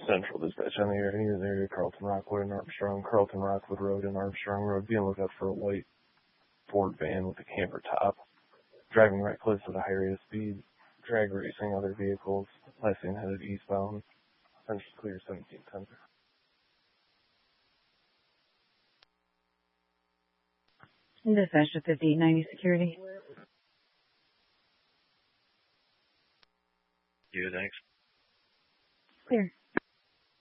Central dispatch on the area, Carlton Rockwood and Armstrong. Carlton Rockwood Road and Armstrong Road. Be on the lookout for a white Ford van with a camper top. Driving reckless at a high rate of speed. Drag racing other vehicles. Last seen headed eastbound. Central clear 1710. Dispatch to 5890 security. Yeah, thanks. Clear.